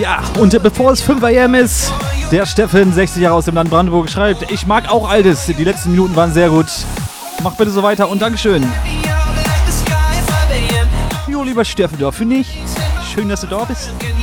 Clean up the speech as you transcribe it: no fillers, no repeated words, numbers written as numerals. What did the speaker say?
Ja, und bevor es 5 AM ist, der Steffen, 60 Jahre aus dem Land Brandenburg, schreibt: Ich mag auch Altes, die letzten Minuten waren sehr gut. Mach bitte so weiter und Dankeschön. Jo, lieber Steffen, dafür nicht. Schön, dass du da bist.